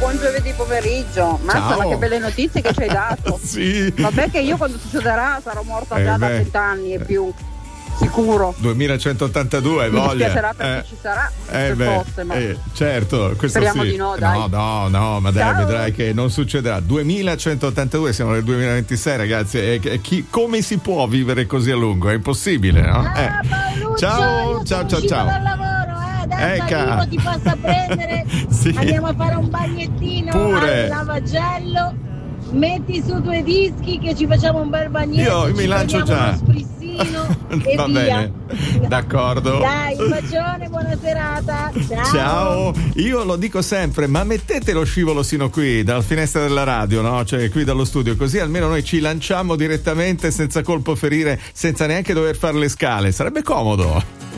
buon giovedì pomeriggio. Mazza, ma che belle notizie che ci hai dato. Sì. Vabbè che io quando succederà sarò morta già da 20 anni e più. Sicuro. 2182, mi voglia. dispiacerà perché ci sarà fosse, ma certo, questo speriamo sì. di no, dai. No, ma dai, Ciao. vedrai che non succederà. 2182, siamo nel 2026, ragazzi. E come si può vivere così a lungo? È impossibile, no? Paoluccio, Ciao. dal lavoro, adesso arrivo, ti posso a prendere. Sì. Andiamo a fare un bagnettino Pure. al lavagello. Metti su 2 dischi che ci facciamo un bel bagnetto. Io mi lancio già. Uno sprissino e Va via. bene, d'accordo. Dai, un bacione, buona serata. Ciao. Io lo dico sempre, ma mettete lo scivolo sino qui dalla finestra della radio, no? Cioè qui dallo studio, così almeno noi ci lanciamo direttamente senza colpo ferire, senza neanche dover fare le scale, sarebbe comodo.